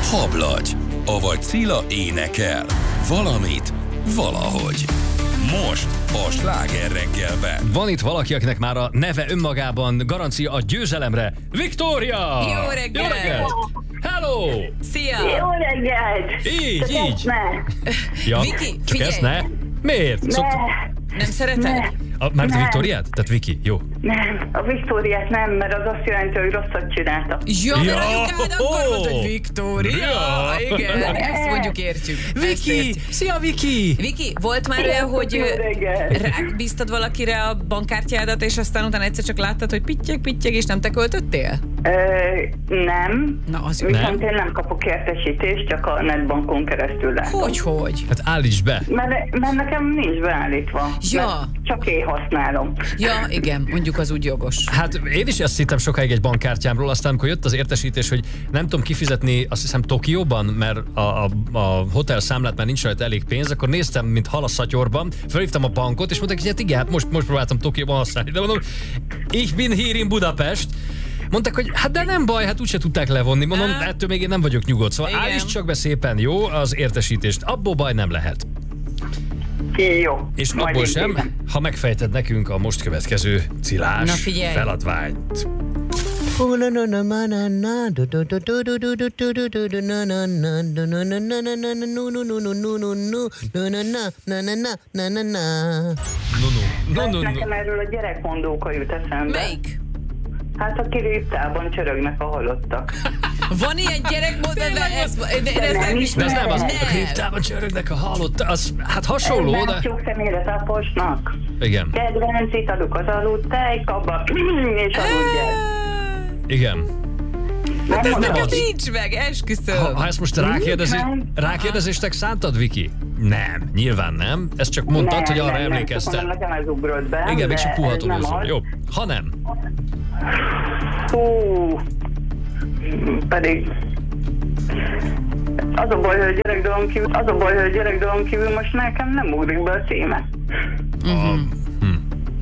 hablagy, avagy Cilla énekel. Valamit, valahogy. Most a Sláger reggelben. Van itt valaki, akinek már a neve önmagában garancia a győzelemre. Viktória! Jó reggelt! Jó reggelt! Hello! Szia! Jó reggelt! Így, Csak így. ezt ne. Ja, Viki, csak figyelj! ezt ne? Miért? Nem szereted? Mármint a Nem. Viktóriát? Tehát Viki, jó. Nem, a Viktóriát nem, mert az azt jelenti, hogy rosszat csináltak. Ja, mert Ja, anyukád akkor ó! mondta, hogy Viktória. Ja. Igen, ezt mondjuk értjük. Ezt Viki! értjük. Szia, Viki! Viki, volt már olyan, hogy Jó reggelt! rábíztad valakire a bankkártyádat, és aztán utána egyszer csak láttad, hogy pittyeg, és nem te költöttél? Nem. Na, az jó. Viszont én nem kapok értesítést, csak a netbankon keresztül látom. Hogy? Hát állíts be! Mert nekem nincs beállítva. Ja. Mert csak én használom. Ja, igen, mondjuk az úgy jogos. Hát én is ezt hittem sokáig egy bankkártyámról, aztán amikor jött az értesítés, hogy nem tudom kifizetni, azt hiszem Tokióban, mert a hotel számlát már nincs rajta elég pénz, akkor néztem, mint hal a szatyorban, felhívtam a bankot, és mondták, hogy hát igen, hát most próbáltam Tokióban használni, de mondom, ich bin here in Budapest. Mondták, hogy hát de nem baj, hát úgyse tudták levonni. Mondom, ettől még én nem vagyok nyugodt. Szóval Igen. állíts csak be szépen, jó, az értesítést. Abból baj nem lehet. Jó. És majd abból sem, intézem. ha megfejted nekünk a most következő Na Cillás figyelj. feladványt. No. Nekem erről a gyerekmondóka jut eszembe. Melyik? Hát a kiréptában csörögnek a halottak. Van ilyen gyerekmód, de ez nem nem is. is. De az nem, az a Nem. kriptában csörögnek a halott, az hát hasonló, de... Látjuk személyre Igen, kedvenc italuk az aludt kabba és aludjál. igen. Nem Ez mondom. nekem nincs meg, esküszöm. Ha ezt most Nem. rákérdezéstek szántad, Viki? Nem, nyilván nem. Ezt csak mondtad, hogy arra nem, emlékeztem. csak nekem ez ugrott be. Igen, még de csak ez puhatolózom. nem az. Jó, ha nem. Hú, pedig az a baj, hogy gyerekdalom kívül most nekem nem ugrik be a címe.